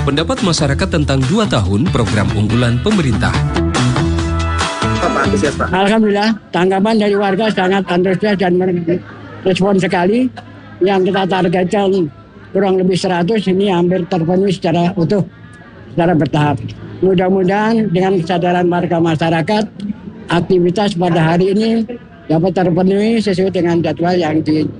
Pendapat masyarakat tentang 2 tahun program unggulan pemerintah. Apa antusias Pak? Alhamdulillah, tanggapan dari warga sangat antusias dan respon sekali. Yang kita targetkan kurang lebih 100, ini hampir terpenuhi secara utuh, secara bertahap. Mudah-mudahan dengan kesadaran warga masyarakat, aktivitas pada hari ini dapat terpenuhi sesuai dengan jadwal yang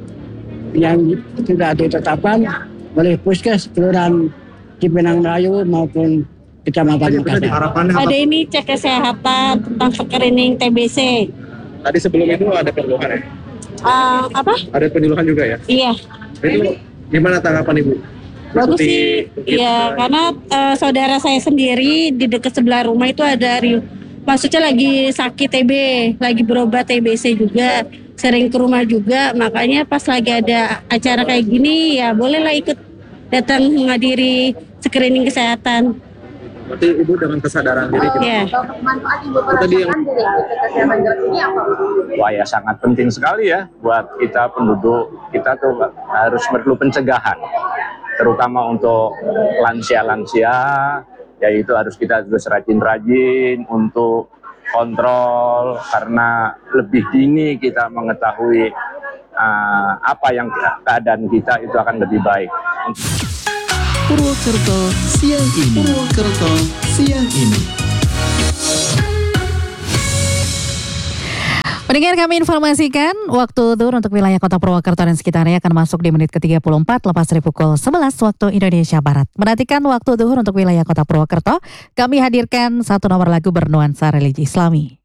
sudah ditetapkan oleh Puskes Kelurahan Cipinang Melayu maupun Kecamatan Makassar. Harapannya apa? Ada ini cek kesehatan tentang screening TBC. Tadi sebelum itu ada penyuluhan ya? Apa? Ada penyuluhan juga ya? Iya. Itu gimana tanggapan Ibu? Bagus sih. Iya, karena saudara saya sendiri di dekat sebelah rumah itu ada maksudnya lagi sakit TB, lagi berobat TBC juga, sering ke rumah juga. Makanya pas lagi ada acara kayak gini ya bolehlah ikut datang menghadiri screening kesehatan. Berarti Ibu dengan kesadaran diri gitu. Iya. Manfaat Ibu Tadi yang- merasakan dari kesehatan jalan ini apa? Wah ya sangat penting sekali ya buat kita penduduk. Kita tuh harus perlu pencegahan, terutama untuk lansia-lansia, yaitu harus kita terus rajin-rajin untuk kontrol karena lebih dini kita mengetahui apa yang keadaan kita itu akan lebih baik. Purwokerto siang ini. Purwokerto siang ini. Pendengar, kami informasikan waktu zuhur untuk wilayah kota Purwokerto dan sekitarnya akan masuk di menit ke-34 lepas dari pukul 11 waktu Indonesia Barat. Menantikan waktu zuhur untuk wilayah kota Purwokerto, kami hadirkan satu nomor lagu bernuansa religi Islami.